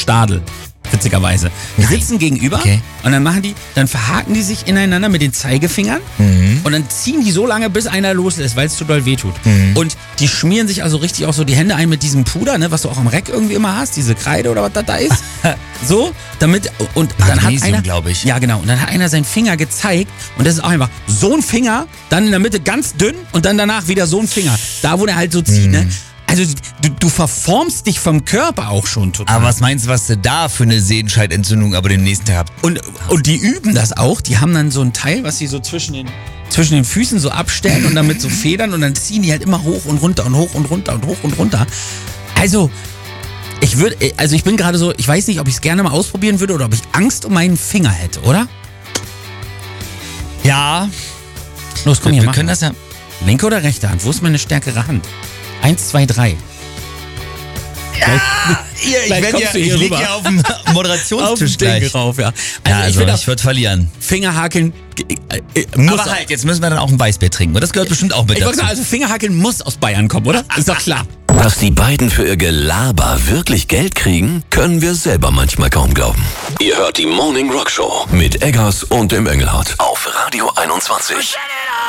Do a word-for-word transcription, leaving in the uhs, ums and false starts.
Stadel. Witzigerweise. Die sitzen gegenüber Okay. und dann machen die, dann verhaken die sich ineinander mit den Zeigefingern Mhm. und dann ziehen die so lange, bis einer loslässt, weil es zu doll wehtut. Mhm. Und die schmieren sich also richtig auch so die Hände ein mit diesem Puder, ne, was du auch am Reck irgendwie immer hast, diese Kreide oder was das da ist. So, damit, und dann hat Magnesium, einer, glaube ich. ja genau, und dann hat einer seinen Finger gezeigt und das ist auch einfach so ein Finger, dann in der Mitte ganz dünn und dann danach wieder so ein Finger. Da, wo der halt so zieht, Mhm. ne. Also du, du verformst dich vom Körper auch schon total. Aber was meinst du, was du da für eine Sehenscheidentzündung aber den nächsten Tag habt? Und, und die üben das auch. Die haben dann so ein Teil, was sie so zwischen den, zwischen den Füßen so abstellen und dann mit so Federn und dann ziehen die halt immer hoch und runter und hoch und runter und hoch und runter. Also, ich würde, also ich bin gerade so, ich weiß nicht, ob ich es gerne mal ausprobieren würde oder ob ich Angst um meinen Finger hätte, oder? Ja, Los, komm wir, hier, wir mach können mal. das ja... Linke oder rechte Hand? Wo ist meine stärkere Hand? Eins, zwei, drei. Hier, ich Gleich werd kommst ja, du hier ich leg rüber. hier auf dem Moderationstisch Ding gleich. drauf, ja. Ja, Also, also ich finde ich würde verlieren. Fingerhakeln äh, äh, muss Aber halt, jetzt müssen wir dann auch ein Weißbier trinken. Und das gehört bestimmt auch mit Ich wollte dazu. sagen, also Fingerhakeln muss aus Bayern kommen, oder? Ist doch klar. Dass die beiden für ihr Gelaber wirklich Geld kriegen, können wir selber manchmal kaum glauben. Ihr hört die Morning Rock Show mit Eggers und dem Engelhardt auf Radio einundzwanzig.